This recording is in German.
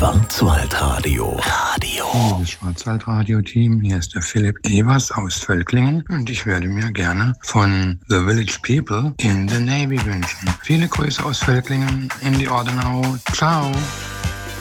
Schwarzwaldradio. Das Schwarzwaldradio-Team, hier ist der Philipp Evers aus Völklingen und ich würde mir gerne von The Village People in the Navy wünschen. Viele Grüße aus Völklingen in die Ordenau. Ciao!